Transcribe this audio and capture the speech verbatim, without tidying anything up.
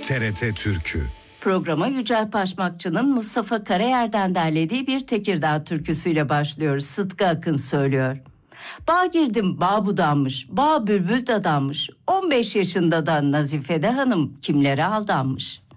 T R T Türkü. Programa Yücel Paşmakçı'nın Mustafa Karayer'den derlediği bir Tekirdağ türküsüyle başlıyoruz. Sıtkı Akın söylüyor. Bağ girdim bağ budanmış, bağ bülbül dadanmış. on beş yaşında da Nazifede Hanım kimlere aldanmış.